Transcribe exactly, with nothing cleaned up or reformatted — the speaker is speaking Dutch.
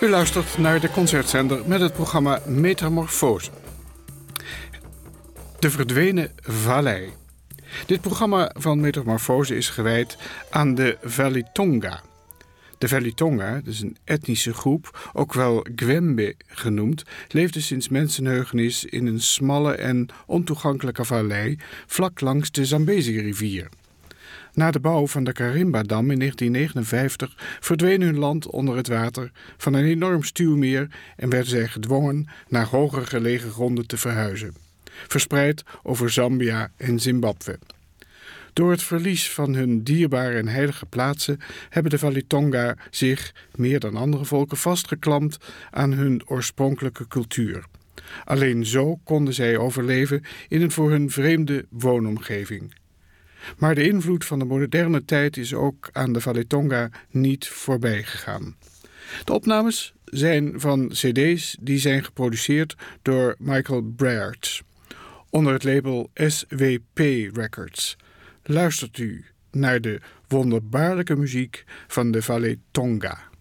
U luistert naar de Concertzender met het programma Metamorfose. De verdwenen vallei. Dit programma van Metamorfose is gewijd aan de Valley-Tonga. De Valley-Tonga, dus een etnische groep, ook wel Gwembe genoemd, leefde sinds mensenheugenis in een smalle en ontoegankelijke vallei vlak langs de Zambezi-rivier. Na de bouw van de Karimbadam in negentien negenenvijftig verdween hun land onder het water van een enorm stuwmeer en werden zij gedwongen naar hoger gelegen gronden te verhuizen, verspreid over Zambia en Zimbabwe. Door het verlies van hun dierbare en heilige plaatsen hebben de Valley-Tonga zich, meer dan andere volken, vastgeklampt aan hun oorspronkelijke cultuur. Alleen zo konden zij overleven in een voor hun vreemde woonomgeving. Maar de invloed van de moderne tijd is ook aan de Valley-Tonga niet voorbij gegaan. De opnames zijn van cd's die zijn geproduceerd door Michael Braert onder het label S W P Records. Luistert u naar de wonderbaarlijke muziek van de Valley-Tonga.